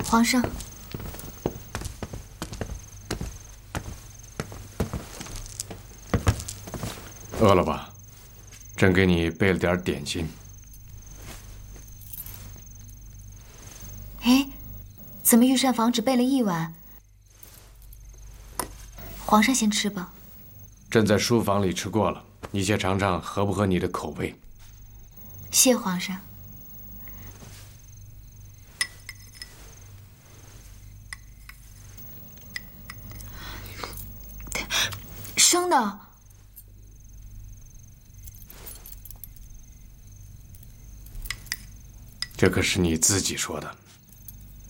皇上， 饿了吧？朕给你备了点点心。 哎，怎么御膳房只备了1碗？皇上先吃吧。 朕在书房里吃过了，你先尝尝合不合你的口味。 谢皇上。生的。 这可是你自己说的。